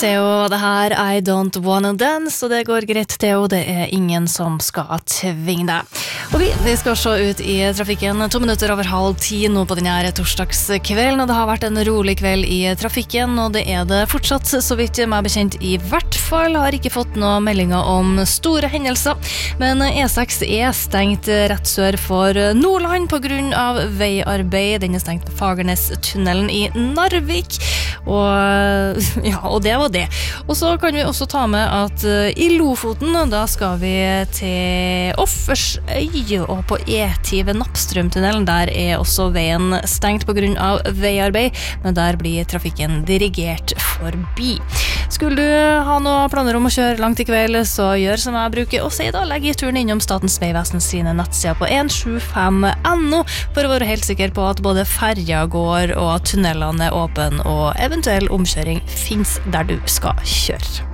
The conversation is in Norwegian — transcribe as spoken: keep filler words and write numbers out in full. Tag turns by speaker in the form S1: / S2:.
S1: Theo, det her I don't wanna dance, og det går greit, Theo, det er ingen som skal tvinge deg. Og vi, vi skal se ut i trafikken to minutter over halv ti nå på denne torsdagskvelden, og det har vært en rolig kveld i trafikken, og det er det fortsatt, så vidt jeg er bekjent i hvert fall, har ikke fått noen meldinger om store hendelser, men E seks er stengt rett sør for Nordland på grunn av veiarbeid. Den er stengt på Fagernes-tunnelen i Narvik, og ja, og det var det. Og så kan vi også ta med at i Lofoten, da skal vi til Offersøy, og på E ti ved Nappstrømtunnelen, der er også veien stengt på grunn av veiarbeid, men der blir trafikken dirigert forbi. Skulle du ha noen planer om å kjøre langt i kveld, så gjør som jeg bruker å si da, legg i turen innom Statens Vegvesen sine nettsider på en sju fem punktum no for å være helt sikker på at både ferja går og tunnelene er åpne og eventuell omkjøring finnes der du skal kjøre.